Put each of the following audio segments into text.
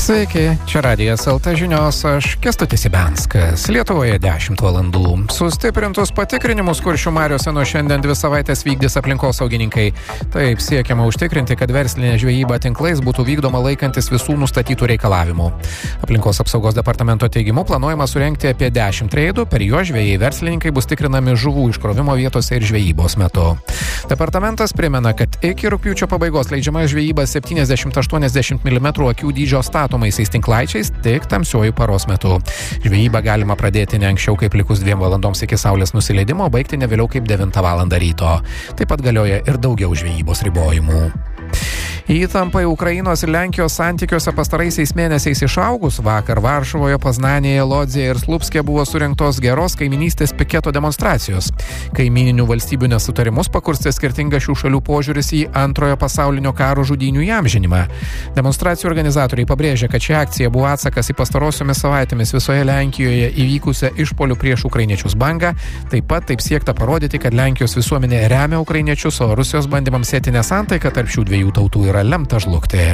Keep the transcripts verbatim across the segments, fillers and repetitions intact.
Sveiki, čia Radijas L T žinios, aš Kęstutis Ibianskas. Lietuvoje dešimt valandų. Sustiprintus patikrinimus Kuršių mariose nuo šiandien dvi savaitės vykdys aplinkosaugininkai. Taip siekiama užtikrinti, kad verslinė žvejyba tinklais būtų vykdoma laikantis visų nustatytų reikalavimų. Aplinkos apsaugos departamento teigimu planuojama surengti apie dešimt reidų, per juos žvejai verslininkai bus tikrinami žuvų iškrovimo vietose ir žvejybos metu. Departamentas primena, kad iki rugpjūčio pabaigos leidžiama žvejyba septyniasdešimt aštuoniasdešimt milimetrų akių dydžio statomaisiais tinklaičiais tik tamsiuoju paros metu. Žvejybą galima pradėti ne anksčiau kaip likus dviem valandoms iki saulės nusileidimo, baigti ne vėliau kaip devintą valandą ryto. Taip pat galioja ir daugiau žvejybos ribojimų. Įtampai Ukrainos ir Lenkijos santykiuose pastaraisiais mėnesiais išaugus, vakar Varšuvoje, Poznanėje, Lodzėje ir Slupske buvo surengtos geros kaiminystės piketo demonstracijos. Kaimininių valstybių nesutarimus pakurstė skirtingas šių šalių požiūris į antrojo pasaulinio karo žudynių įamžinimą. Demonstracijų organizatoriai pabrėžė, kad ši akcija buvo atsakas į pastarosiomis savaitėmis visoje Lenkijoje įvykusią išpuolių prieš ukrainiečius bangą. Taip pat taip siekta parodyti, kad Lenkijos visuomenė remia ukrainiečius, o Rusijos bandymams sėti nesantaiką tarp šių dviejų tautų yra lemta žlugti.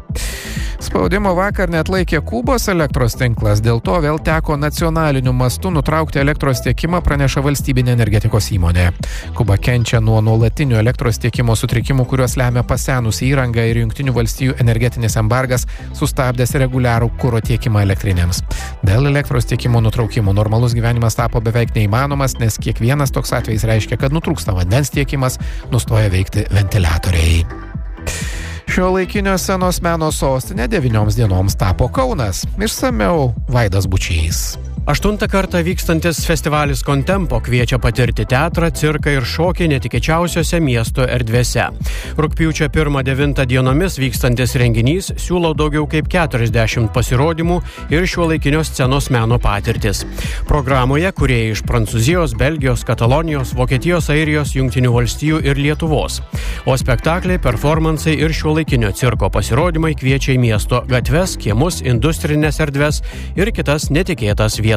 Spaudimo vakar neatlaikė Kubos elektros tinklas, dėl to vėl teko nacionaliniu mastu nutraukti elektros tiekimą, praneša valstybinė energetikos įmonė. Kuba kenčia nuo nuolatinių elektros tiekimo sutrikimų, kuriuos lemia pasenusi įranga ir Jungtinių valstijų energetinis embargas, sustabdęs reguliarų kuro tiekimą elektrinėms. Dėl elektros tiekimo nutraukimo normalus gyvenimas tapo beveik neįmanomas, nes kiekvienas toks atvejis reiškia, kad nutrūksta vandens tiekimas, nustoja veikti ventiliatoriai. Šiuolaikinio scenos meno sostinė devynioms dienoms tapo Kaunas. Išsamiau Vaidas Bučys. Aštuntą kartą vykstantis festivalis Kontempo kviečia patirti teatrą, cirką ir šokį netikėčiausiose miesto erdvėse. Rugpjūčio pirmą devintą dienomis vykstantis renginys siūlo daugiau kaip keturiasdešimt pasirodymų ir šiuolaikinio scenos meno patirtis. Programoje kūrėjai iš Prancūzijos, Belgijos, Katalonijos, Vokietijos, Airijos, Jungtinių valstijų ir Lietuvos. O spektakliai, performansai ir šiuolaikinio cirko pasirodymai kviečia į miesto gatves, kiemus, industrinės erdves ir kitas netikėtas vietas.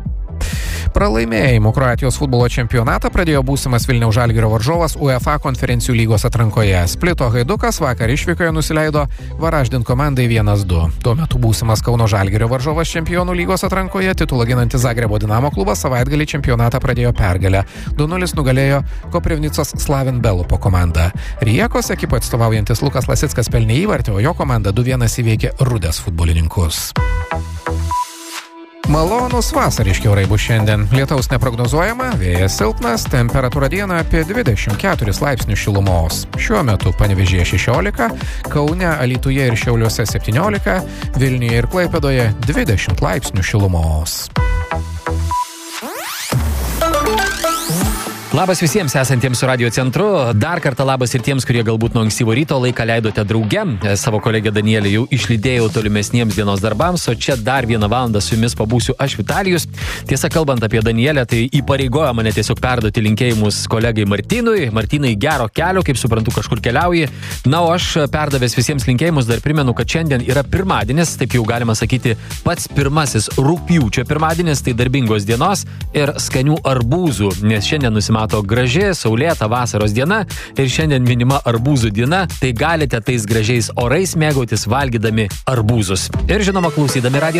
Pralaimėjimu Kroatijos futbolo čempionatą pradėjo būsimas Vilniaus Žalgirio varžovas UEFA konferencijų lygos atrankoje. Splito Haidukas vakar išvykoje nusileido Varaždin komandai vienas du. Tuo metu būsimas Kauno Žalgirio varžovas čempionų lygos atrankoje, titulą ginantis Zagrebo Dinamo klubas savaitgalį čempionatą pradėjo pergalę. du nulis nugalėjo Koprivnicos Slaven Belupo komandą. Rijekos ekipo atstovaujantis Lukas Lasickas pelnė įvartį, o jo komanda du vienas įveikė Rudės futbolininkus. Malonus vasariški orai bus šiandien. Lietaus neprognozuojama, vėjas silpnas, temperatūra dieną apie dvidešimt keturis laipsnius šilumos. Šiuo metu Panevėžyje šešiolika, Kaune, Alytuje ir Šiauliuose septyniolika, Vilniuje ir Klaipėdoje dvidešimt laipsnių šilumos. Labas visiems esantiems su Radio centru. Dar kartą labas ir tiems, kurie galbūt nuo ankstyvo ryto laiką leidote drauge. Savo kolegę Danielę jau išlydėjau tolimesniems dienos darbams, o čia dar vieną valandą su jumis pabūsiu aš, Vitalijus. Tiesa, kalbant apie Danielę, tai įpareigoja mane tiesiog perduoti linkėjimus kolegai Martynui. Martynai, gero kelio, kaip suprantu, kažkur keliauji. Na, o aš perdavęs visiems linkėjimus dar primenu, kad šiandien yra pirmadienis, taip jau galima sakyti, pats pirmasis rugpjūčio pirmadienis, tai darbingos dienos ir skanių arbūzų, nes šiandien nusimato graži, saulėta vasaros diena ir šiandien minima arbūzų diena, tai galite tais gražiais orais mėgautis valgydami arbūzus. Ir žinoma, klausydami Radio